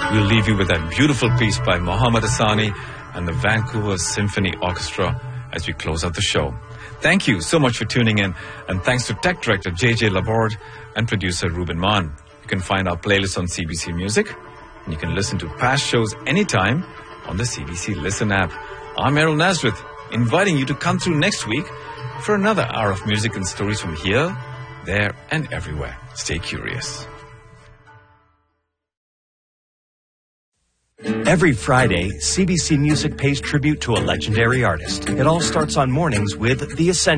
we'll leave you with that beautiful piece by Mohammad Hassani and the Vancouver Symphony Orchestra as we close out the show. Thank you so much for tuning in, and thanks to Tech Director JJ Laborde and producer Ruben Mann. You can find our playlist on CBC Music, and you can listen to past shows anytime on the CBC Listen app. I'm Errol Nazareth, inviting you to come through next week for another hour of music and stories from here, there, and everywhere. Stay curious. Every Friday, CBC Music pays tribute to a legendary artist. It all starts on mornings with The Essential.